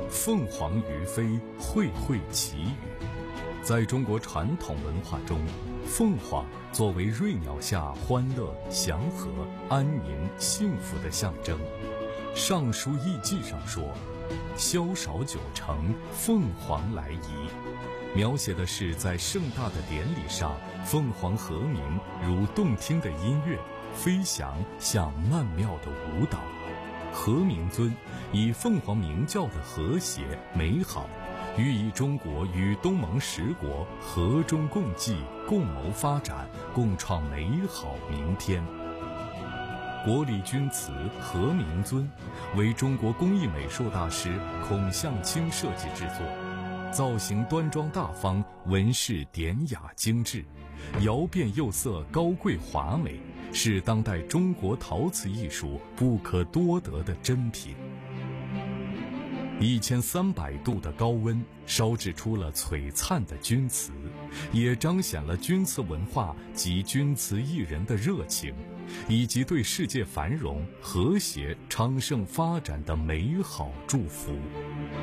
凤凰于飞，卉卉其羽。在中国传统文化中，凤凰作为瑞鸟下欢乐、祥和、安宁、幸福的象征。《尚书艺记》上说：“宵少九成，凤凰来仪”，描写的是在盛大的典礼上，凤凰和鸣如动听的音乐，飞翔像曼妙的舞蹈。和鸣尊以凤凰鸣叫的和谐美好，寓意中国与东盟10国和衷共济，共谋发展，共创美好明天。国礼钧瓷和鸣尊为中国工艺美术大师孔向清设计制作，造型端庄大方，纹饰典雅精致，窑变釉色高贵华美，是当代中国陶瓷艺术不可多得的珍品。1300度的高温烧制出了璀璨的钧瓷，也彰显了钧瓷文化及钧瓷艺人的热情，以及对世界繁荣、和谐、昌盛发展的美好祝福。